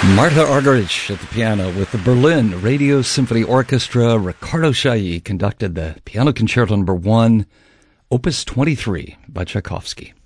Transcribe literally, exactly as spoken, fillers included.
Martha Argerich at the piano with the Berlin Radio Symphony Orchestra. Ricardo Chailly conducted the Piano Concerto Number one, Opus twenty-three by Tchaikovsky.